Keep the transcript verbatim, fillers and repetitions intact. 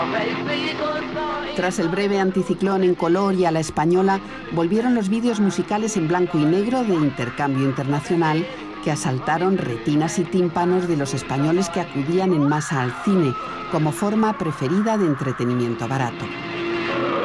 Tras el breve anticiclón en color y a la española, volvieron los vídeos musicales en blanco y negro de intercambio internacional que asaltaron retinas y tímpanos de los españoles que acudían en masa al cine como forma preferida de entretenimiento barato.